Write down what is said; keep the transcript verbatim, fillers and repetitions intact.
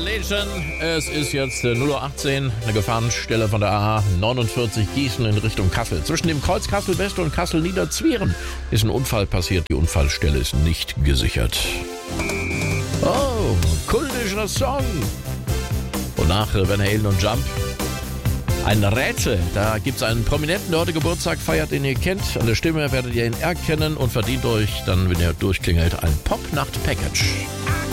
Nation. Es ist jetzt äh, null Uhr achtzehn, eine Gefahrenstelle von der A neunundvierzig Gießen in Richtung Kassel. Zwischen dem Kreuz Kassel-West und Kassel-Niederzwieren ist ein Unfall passiert. Die Unfallstelle ist nicht gesichert. Oh, kultischer Song. Und nach äh, Van Halen und Jump ein Rätsel. Da gibt es einen Prominenten, der heute Geburtstag feiert, den ihr kennt. An der Stimme werdet ihr ihn erkennen und verdient euch dann, wenn ihr durchklingelt, ein Pop-Nacht-Package.